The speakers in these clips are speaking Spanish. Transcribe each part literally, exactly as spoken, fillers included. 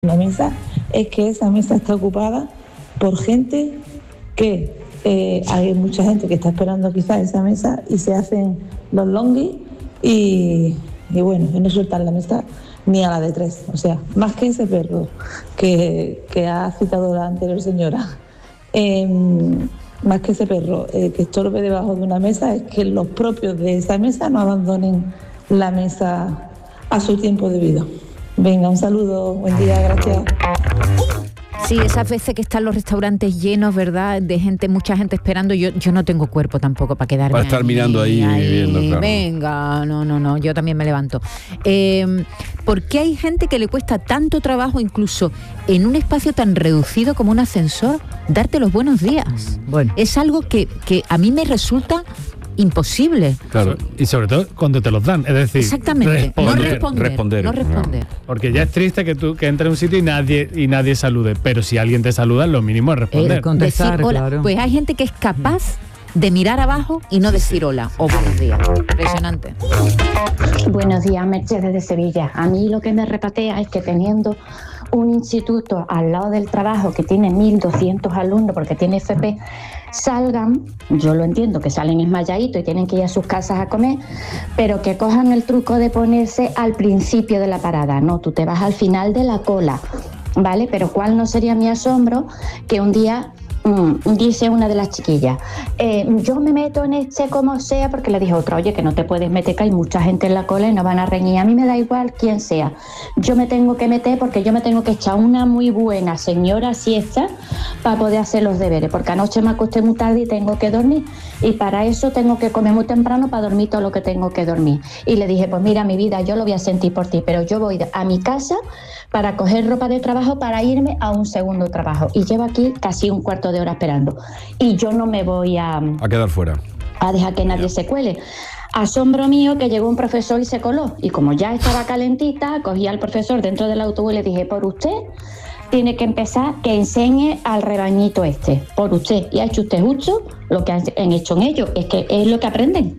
la mesa es que esa mesa está ocupada por gente que eh, hay mucha gente que está esperando quizás esa mesa y se hacen los longuis y, y bueno, y no sueltan la mesa ni a la de tres. O sea, más que ese perro que, que ha citado la anterior señora, eh, más que ese perro eh, que estorbe debajo de una mesa, es que los propios de esa mesa no abandonen la mesa a su tiempo debido. Venga, un saludo, buen día, gracias. Sí, esas veces que están los restaurantes llenos, ¿verdad? De gente, mucha gente esperando. Yo, yo no tengo cuerpo tampoco para quedarme para estar ahí, mirando ahí, ahí viendo, claro. Venga, no, no, no, yo también me levanto. Eh, ¿Por qué hay gente que le cuesta tanto trabajo, incluso en un espacio tan reducido como un ascensor, darte los buenos días? Bueno. Es algo que, que a mí me resulta imposible. Claro. Y sobre todo cuando te los dan, es decir, exactamente, responder, no responder, responder, no responder. Porque ya es triste que tú que entres en un sitio y nadie y nadie salude, pero si alguien te saluda, lo mínimo es responder. Eh, contestar, decir hola. Claro. Pues hay gente que es capaz de mirar abajo y no decir hola o buenos días. Impresionante. Buenos días, Mercedes de Sevilla. A mí lo que me repatea es que teniendo un instituto al lado del trabajo que tiene mil doscientos alumnos porque tiene F P, salgan, yo lo entiendo, que salen esmayaditos y tienen que ir a sus casas a comer, pero que cojan el truco de ponerse al principio de la parada. No, tú te vas al final de la cola, ¿vale? Pero ¿cuál no sería mi asombro que un día Mm, dice una de las chiquillas, eh, yo me meto en este como sea, porque le dije a otra, oye, que no te puedes meter, que hay mucha gente en la cola y no van a reñir. A mí me da igual quién sea, yo me tengo que meter porque yo me tengo que echar una muy buena señora siesta para poder hacer los deberes, porque anoche me acosté muy tarde y tengo que dormir, y para eso tengo que comer muy temprano para dormir todo lo que tengo que dormir. Y le dije, pues mira, mi vida, yo lo voy a sentir por ti, pero yo voy a mi casa para coger ropa de trabajo para irme a un segundo trabajo, y llevo aquí casi un cuarto de hora esperando, y yo no me voy a a quedar fuera, a dejar que nadie se cuele. Asombro mío que llegó un profesor y se coló, y como ya estaba calentita, cogí al profesor dentro del autobús y le dije, por usted tiene que empezar que enseñe al rebañito este, por usted, y ha hecho usted justo lo que han hecho en ellos, es que es lo que aprenden.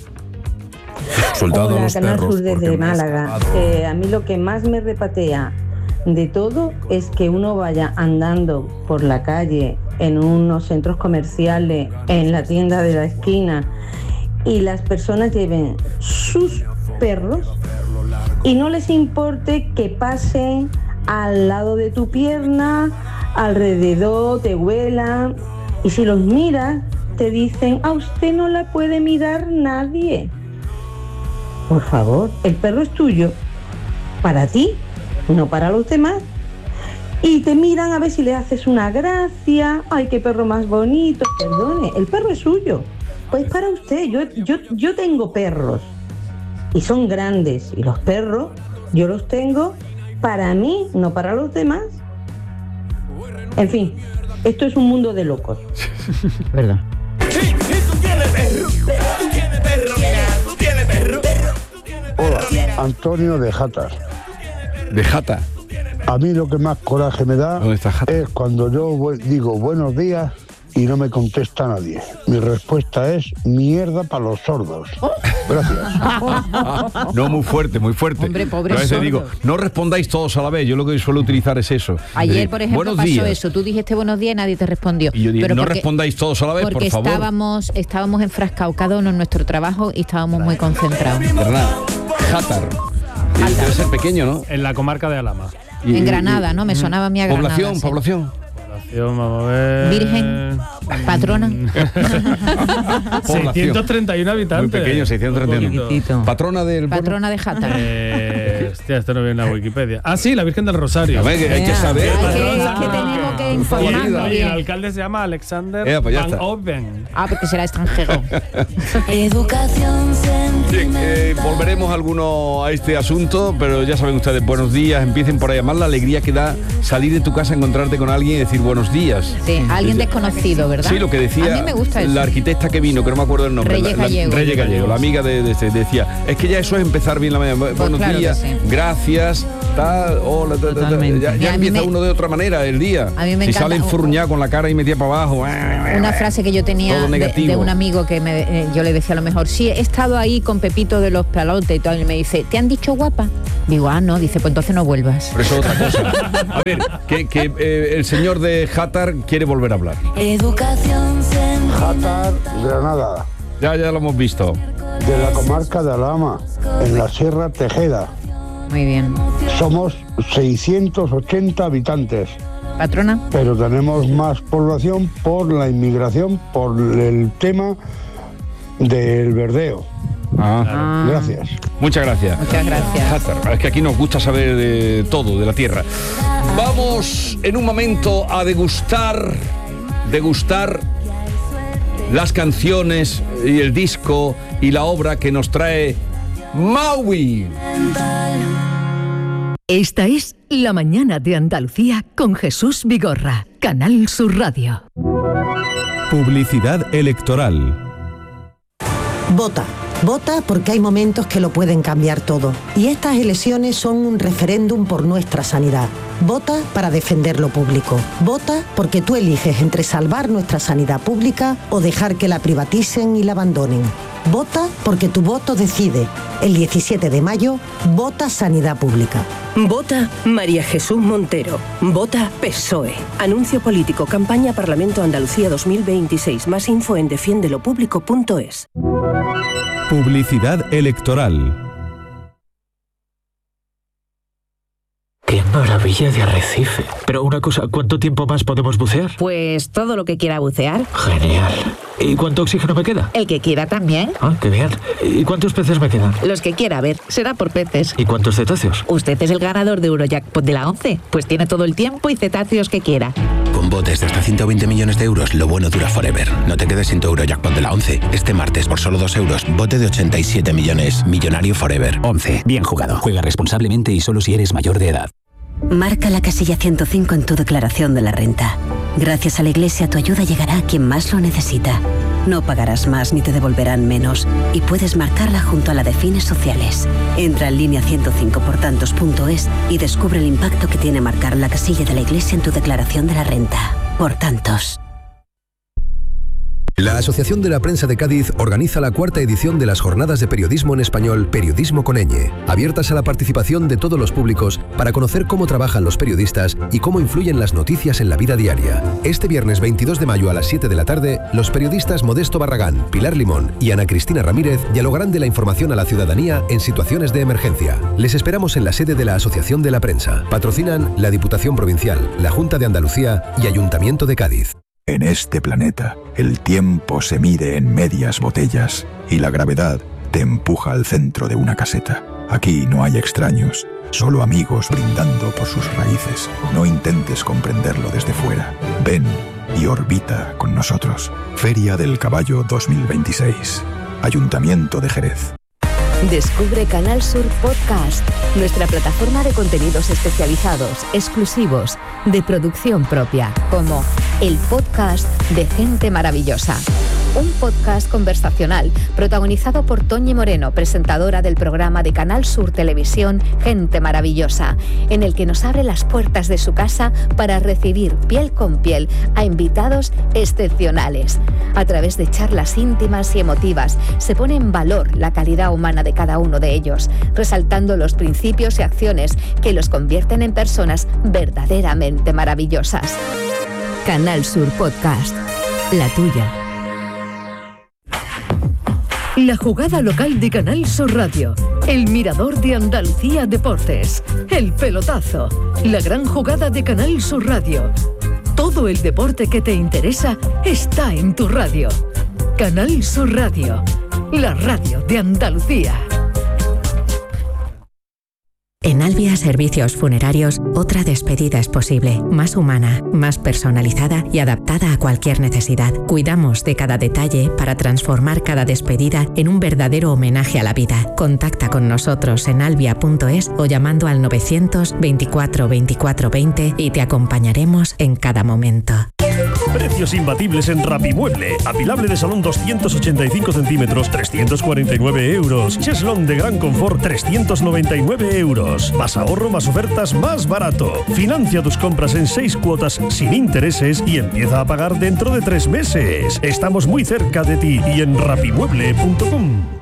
Soldado Hola, los Canal perros, Sur desde Málaga. Eh, a mí lo que más me repatea de todo es que uno vaya andando por la calle, en unos centros comerciales, en la tienda de la esquina, y las personas lleven sus perros y no les importe que pasen al lado de tu pierna, alrededor, te huelan, y si los miras te dicen, a usted no la puede mirar nadie. Por favor, el perro es tuyo, para ti, no para los demás. Y te miran a ver si le haces una gracia. Ay, qué perro más bonito. Perdone, el perro es suyo. Pues para usted, yo, yo, yo tengo perros y son grandes, y los perros yo los tengo para mí, no para los demás. En fin, esto es un mundo de locos. ¿Verdad? Hola, Antonio de Jatas. de Jata. A mí lo que más coraje me da ¿Dónde está Jata? es cuando yo voy- digo buenos días y no me contesta nadie. Mi respuesta es mierda para los sordos. Gracias. No, muy fuerte, muy fuerte. Hombre, pobres Yo a veces sordos. digo, no respondáis todos a la vez. Yo lo que suelo utilizar es eso. Ayer, Es decir, por ejemplo, buenos pasó días. eso. Tú dijiste buenos días y nadie te respondió. Y yo dije, Pero no porque- respondáis todos a la vez, Porque por favor. estábamos, estábamos enfrascados cada uno en nuestro trabajo y estábamos muy concentrados. ¿Verdad? Jatar. Y debe ser pequeño, ¿no? En la comarca de Alhama. Y- En y- Granada, ¿no? Me sonaba a mí a Granada. Población, sí. población. Población, vamos a ver. Virgen, patrona. seiscientos treinta y uno habitantes. Muy pequeño, seiscientos treinta y uno. Poquito. Chiquitito. Patrona del pueblo. Patrona de Jata. Eh, hostia, esto no viene en la Wikipedia. Ah, sí, la Virgen del Rosario. A ver, que hay que Ea, saber. hay que- patrona. es que tenemos que Y informarnos el bien. alcalde se llama Alexander Ea, pues ya Van está. Oven. Ah, porque será extranjero. Educación Bien, sentimental. eh, volveremos alguno a este asunto, pero ya saben ustedes, buenos días, empiecen por ahí a llamar, la alegría que da salir de tu casa, encontrarte con alguien y decir buenos días. Sí, alguien desconocido, ¿verdad? Sí, lo que decía A mí me gusta eso. la arquitecta que vino, que no me acuerdo el nombre. Reyes la, la- Gallego. Reyes Gallego, la amiga de, de este, decía, es que ya eso es empezar bien la mañana. Buenos claro que días, sí. gracias, tal, hola, ta, ta, ta. Ya, ya empieza me, uno de otra manera el día. A mí me si encanta, sale enfurruñado con la cara y metida para abajo. Una frase que yo tenía de, de un amigo que me, eh, yo le decía a lo mejor, sí, he estado ahí con Pepito de los Palotes y todo, y me dice, ¿te han dicho guapa? Digo, ah, no, dice, pues entonces no vuelvas. Pero eso es otra cosa. A ver, que, que eh, el señor de Játar quiere volver a hablar. Educación Játar, Granada. Ya, ya lo hemos visto. De la comarca de Alhama, en la Sierra Tejeda. Muy bien. Somos seiscientos ochenta habitantes. ¿Patrona? Pero tenemos más población por la inmigración, por el tema del verdeo. Ah. Gracias. Muchas gracias. Muchas gracias. Játar, es que aquí nos gusta saber de todo, de la tierra. Vamos en un momento a degustar, degustar las canciones y el disco y la obra que nos trae Maui. Esta es La Mañana de Andalucía con Jesús Vigorra, Canal Sur Radio. Publicidad electoral. Vota. Vota porque hay momentos que lo pueden cambiar todo. Y estas elecciones son un referéndum por nuestra sanidad. Vota para defender lo público. Vota porque tú eliges entre salvar nuestra sanidad pública o dejar que la privaticen y la abandonen. Vota porque tu voto decide. El diecisiete de mayo, vota Sanidad Pública. Vota María Jesús Montero. Vota P S O E. Anuncio político. Campaña Parlamento Andalucía dos mil veintiséis. Más info en defiendelo público punto es. Publicidad electoral. ¡Qué maravilla de arrecife! Pero una cosa, ¿cuánto tiempo más podemos bucear? Pues todo lo que quiera bucear. Genial. ¿Y cuánto oxígeno me queda? El que quiera también. Ah, qué bien. ¿Y cuántos peces me quedan? Los que quiera, a ver, será por peces. ¿Y cuántos cetáceos? Usted es el ganador de Eurojackpot de la once, pues tiene todo el tiempo y cetáceos que quiera. Con botes de hasta ciento veinte millones de euros, lo bueno dura forever. No te quedes sin tu Eurojackpot de la once. Este martes, por solo dos euros, bote de ochenta y siete millones. Millonario forever. once. Bien jugado. Juega responsablemente y solo si eres mayor de edad. Marca la casilla ciento cinco en tu declaración de la renta. Gracias a la Iglesia, tu ayuda llegará a quien más lo necesita. No pagarás más ni te devolverán menos. Y puedes marcarla junto a la de fines sociales. Entra en línea ciento cinco por tantos punto es y descubre el impacto que tiene marcar la casilla de la Iglesia en tu declaración de la renta. Por tantos. La Asociación de la Prensa de Cádiz organiza la cuarta edición de las Jornadas de Periodismo en Español, Periodismo con ñ, abiertas a la participación de todos los públicos para conocer cómo trabajan los periodistas y cómo influyen las noticias en la vida diaria. Este viernes veintidós de mayo a las siete de la tarde, los periodistas Modesto Barragán, Pilar Limón y Ana Cristina Ramírez dialogarán de la información a la ciudadanía en situaciones de emergencia. Les esperamos en la sede de la Asociación de la Prensa. Patrocinan la Diputación Provincial, la Junta de Andalucía y Ayuntamiento de Cádiz. En este planeta, el tiempo se mide en medias botellas y la gravedad te empuja al centro de una caseta. Aquí no hay extraños, solo amigos brindando por sus raíces. No intentes comprenderlo desde fuera. Ven y orbita con nosotros. Feria del Caballo dos mil veintiséis. Ayuntamiento de Jerez. Descubre Canal Sur Podcast, nuestra plataforma de contenidos especializados, exclusivos, de producción propia, como el podcast de Gente Maravillosa. Un podcast conversacional protagonizado por Toñi Moreno, presentadora del programa de Canal Sur Televisión Gente Maravillosa, en el que nos abre las puertas de su casa para recibir piel con piel a invitados excepcionales. A través de charlas íntimas y emotivas se pone en valor la calidad humana de cada uno de ellos, resaltando los principios y acciones que los convierten en personas verdaderamente maravillosas. Canal Sur Podcast, la tuya. La jugada local de Canal Sur Radio, el mirador de Andalucía Deportes, el pelotazo, la gran jugada de Canal Sur Radio. Todo el deporte que te interesa está en tu radio. Canal Sur Radio, la radio de Andalucía. En Albia Servicios Funerarios, otra despedida es posible, más humana, más personalizada y adaptada a cualquier necesidad. Cuidamos de cada detalle para transformar cada despedida en un verdadero homenaje a la vida. Contacta con nosotros en albia punto es o llamando al novecientos veinticuatro veinticuatro veinte y te acompañaremos en cada momento. Precios imbatibles en Rapimueble. Apilable de salón doscientos ochenta y cinco centímetros, trescientos cuarenta y nueve euros. Cheslón de gran confort, trescientos noventa y nueve euros. Más ahorro, más ofertas, más barato. Financia tus compras en seis cuotas sin intereses y empieza a pagar dentro de tres meses. Estamos muy cerca de ti y en rapimueble punto com.